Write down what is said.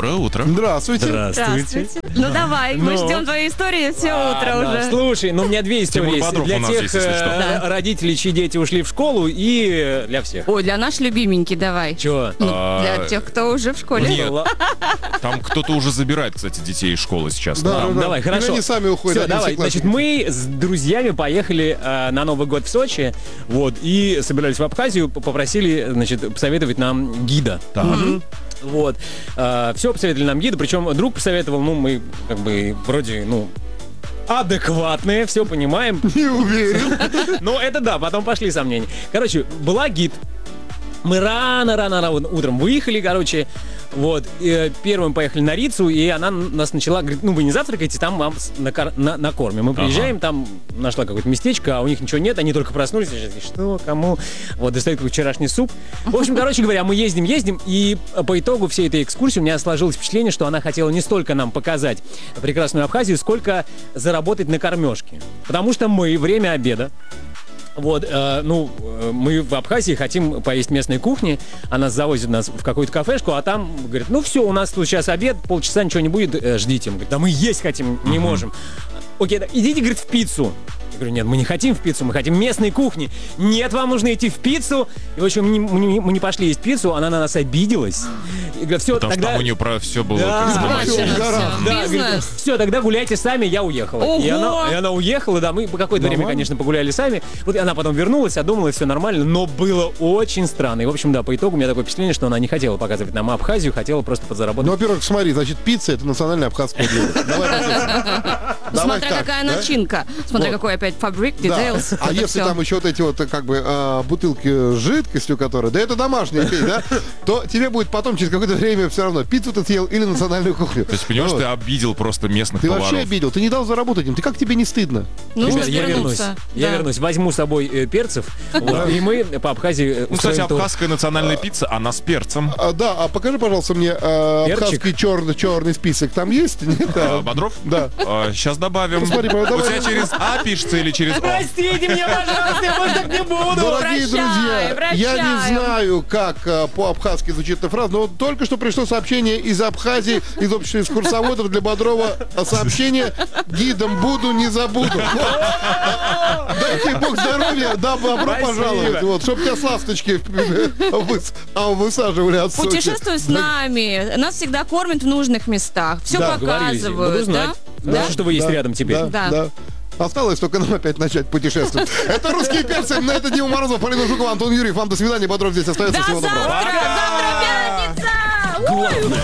Доброе утро. Здравствуйте. Здравствуйте. Ну давай, мы ждем твоей истории все утро уже. Слушай, у меня две истории есть. Для тех родителей, чьи дети ушли в школу, и для всех. Ой, для наш любименький давай. Чего? Для тех, кто уже в школе. Нет, там кто-то уже забирает, кстати, детей из школы сейчас. Да. Давай, хорошо. Они сами уходят. Все, давай. Значит, мы с друзьями поехали на Новый год в Сочи, и собирались в Абхазию, попросили, посоветовать нам гида. Вот. Все посоветовали нам гида, причем друг посоветовал, мы вроде, адекватные, все понимаем. Не уверен. Ну, это да, потом пошли сомнения. Короче, была гид. Мы рано утром выехали, и первым поехали на Рицу, и она нас начала говорить, вы не завтракаете, там вам накормим. Мы приезжаем, там нашла какое-то местечко, а у них ничего нет, они только проснулись, что, кому? Достают какой-то вчерашний суп. В общем, говоря, мы ездим, и по итогу всей этой экскурсии у меня сложилось впечатление, что она хотела не столько нам показать прекрасную Абхазию, сколько заработать на кормежке. Потому что мы время обеда. Мы в Абхазии хотим поесть местной кухни, она завозит нас в какую-то кафешку, а там говорит, все, у нас тут сейчас обед, полчаса ничего не будет, ждите. Мы говорим, да мы есть хотим, не можем. Окей, идите, говорит, в пиццу. Я говорю, нет, мы не хотим в пиццу, мы хотим местной кухни. Нет, вам нужно идти в пиццу. И, в общем, мы не пошли есть пиццу, она на нас обиделась. И говорит, все, потому тогда... что там у нее про все было. Все, тогда гуляйте сами, я уехала. И она уехала, мы какое-то время, конечно, погуляли сами. И она потом вернулась, одумалась, все нормально, но было очень странно. И, в общем, по итогу у меня такое впечатление, что она не хотела показывать нам Абхазию, хотела просто подзаработать. Во-первых, смотри, значит, пицца — это национальное абхазское блюдо. Давай Смотря какая начинка. Смотря какой опять фабрик, details. А если там еще эти бутылки с жидкостью, которые, да это домашняя пей, да, то тебе будет потом через какое-то время все равно пиццу ты съел или национальную кухню. То есть, понимаешь, ты обидел просто местных поваров. поваров. Ты вообще обидел, ты не дал заработать им. Ты как тебе не стыдно? Я вернусь, возьму с собой перцев, и мы по Абхазии... Кстати, абхазская национальная пицца, она с перцем. Да, покажи, пожалуйста, мне абхазский черный список. Там есть? Бодров? Да. Сейчас добавим. У Смотри, тебя через А пишется или через О? Простите меня, пожалуйста, я больше так не буду. Дорогие друзья, я не знаю, как по-абхазски звучит эта фраза, но только что пришло сообщение из Абхазии, из общества экскурсоводов для Бодрова. Сообщение: гидом буду, не забуду. Дайте Бог здоровья, добро пожаловать. Чтоб тебя с ласточки высаживали от Сочи. Путешествуй с нами. Нас всегда кормят в нужных местах. Все показывают. Хорошо, что вы есть рядом теперь. Да. Осталось только нам опять начать путешествовать. Это «Русские перцы». На это Дима Морозов, Полина Жукова, Антон Юрьев. Вам до свидания. Бодров здесь остается. Всего доброго. Завтра пятница! Главное